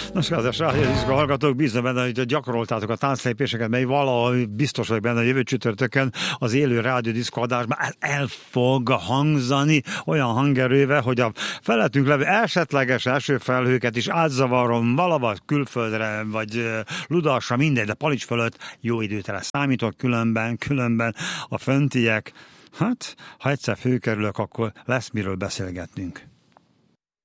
Nos, kedves rádiódiszkó hallgatók, bízom benne, hogy gyakoroltátok a tánclépéseket, mely valahogy biztos vagy benne, a jövő csütörtökön az élő rádiódiszkó adásban el fog hangzani olyan hangerővel, hogy a felettünk levő esetleges esőfelhőket is átzavarom valahogy külföldre, vagy Ludasra, mindegy, de Palics fölött jó időtre számítok, különben a föntiek, hát, ha egyszer fölkerülök, akkor lesz miről beszélgetnünk.